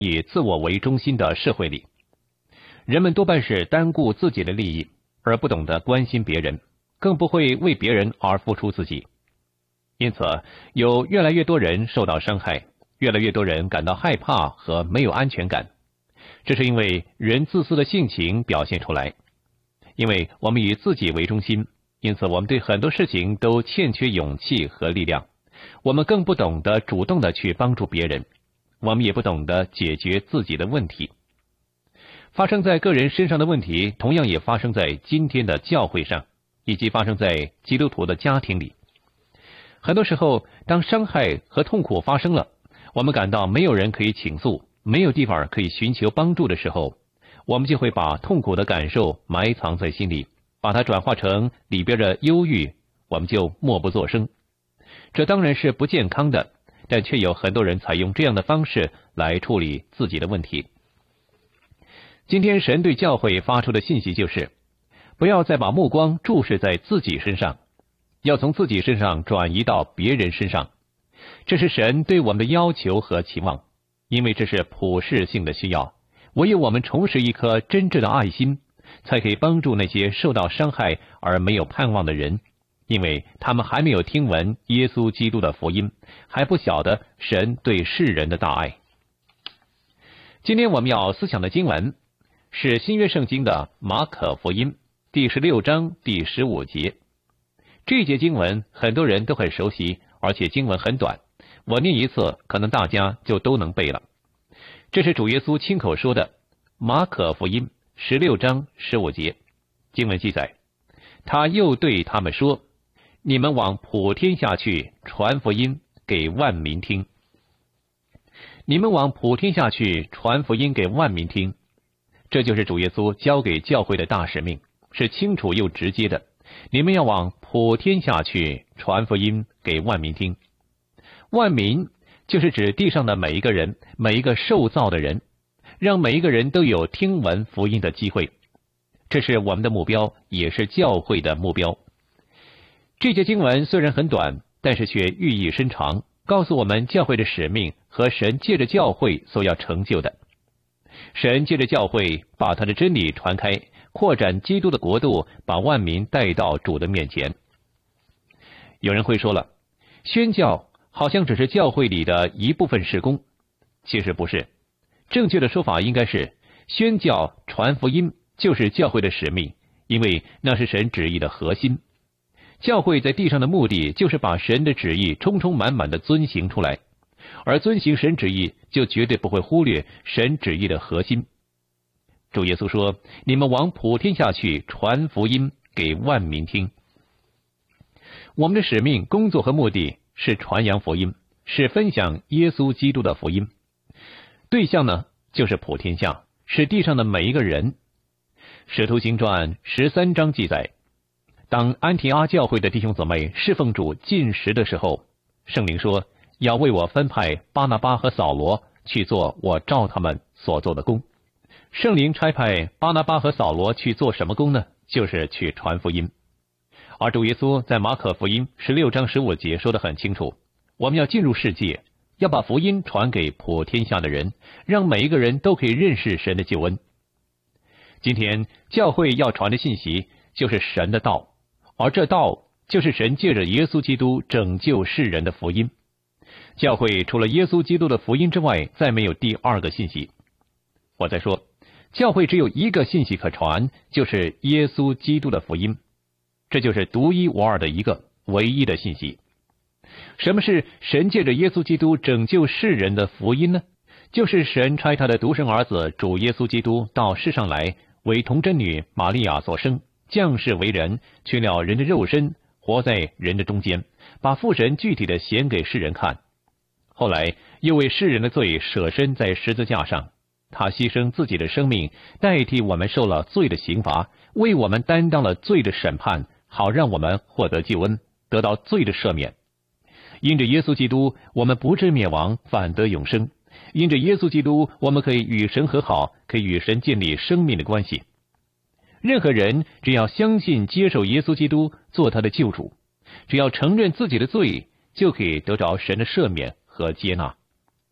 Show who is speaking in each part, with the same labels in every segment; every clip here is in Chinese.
Speaker 1: 以自我为中心的社会里，人们多半是单顾自己的利益，而不懂得关心别人，更不会为别人而付出自己。因此，有越来越多人受到伤害，越来越多人感到害怕和没有安全感。这是因为人自私的性情表现出来。因为我们以自己为中心，因此我们对很多事情都欠缺勇气和力量。我们更不懂得主动的去帮助别人，我们也不懂得解决自己的问题。发生在个人身上的问题，同样也发生在今天的教会上，以及发生在基督徒的家庭里。很多时候，当伤害和痛苦发生了，我们感到没有人可以倾诉，没有地方可以寻求帮助的时候，我们就会把痛苦的感受埋藏在心里，把它转化成里边的忧郁，我们就默不作声。这当然是不健康的，但却有很多人采用这样的方式来处理自己的问题。今天神对教会发出的信息就是，不要再把目光注视在自己身上，要从自己身上转移到别人身上。这是神对我们的要求和期望，因为这是普世性的需要。唯有我们重拾一颗真挚的爱心，才可以帮助那些受到伤害而没有盼望的人，因为他们还没有听闻耶稣基督的福音，还不晓得神对世人的大爱。今天我们要思想的经文是新约圣经的马可福音第16章第15节。这节经文很多人都很熟悉，而且经文很短，我念一次，可能大家就都能背了。这是主耶稣亲口说的，马可福音16章15节。经文记载，他又对他们说，你们往普天下去，传福音给万民听。你们往普天下去，传福音给万民听。这就是主耶稣交给教会的大使命，是清楚又直接的。你们要往普天下去，传福音给万民听。万民就是指地上的每一个人，每一个受造的人，让每一个人都有听闻福音的机会。这是我们的目标，也是教会的目标。这节经文虽然很短，但是却寓意深长，告诉我们教会的使命和神借着教会所要成就的。神借着教会把他的真理传开，扩展基督的国度，把万民带到主的面前。有人会说了，宣教好像只是教会里的一部分事工。其实不是，正确的说法应该是，宣教传福音就是教会的使命，因为那是神旨意的核心。教会在地上的目的就是把神的旨意充充满满的遵行出来，而遵行神旨意就绝对不会忽略神旨意的核心。主耶稣说，你们往普天下去，传福音给万民听。我们的使命、工作和目的是传扬福音，是分享耶稣基督的福音。对象呢，就是普天下，是地上的每一个人。使徒行传13章记载，当安提阿教会的弟兄姊妹侍奉主禁食的时候，圣灵说，要为我分派巴拿巴和扫罗去做我照他们所做的工。圣灵差派巴拿巴和扫罗去做什么工呢？就是去传福音。而主耶稣在马可福音16章15节说得很清楚，我们要进入世界，要把福音传给普天下的人，让每一个人都可以认识神的救恩。今天教会要传的信息就是神的道，而这道就是神借着耶稣基督拯救世人的福音。教会除了耶稣基督的福音之外，再没有第二个信息。我再说，教会只有一个信息可传，就是耶稣基督的福音，这就是独一无二的一个唯一的信息。什么是神借着耶稣基督拯救世人的福音呢？就是神差他的独生儿子主耶稣基督到世上来，为童贞女玛利亚所生，降世为人，取了人的肉身，活在人的中间，把父神具体的显给世人看。后来又为世人的罪舍身在十字架上，他牺牲自己的生命，代替我们受了罪的刑罚，为我们担当了罪的审判，好让我们获得救恩，得到罪的赦免。因着耶稣基督，我们不致灭亡，反得永生。因着耶稣基督，我们可以与神和好，可以与神建立生命的关系。任何人只要相信接受耶稣基督做他的救主，只要承认自己的罪，就可以得着神的赦免和接纳。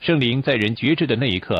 Speaker 1: 圣灵在人觉知的那一刻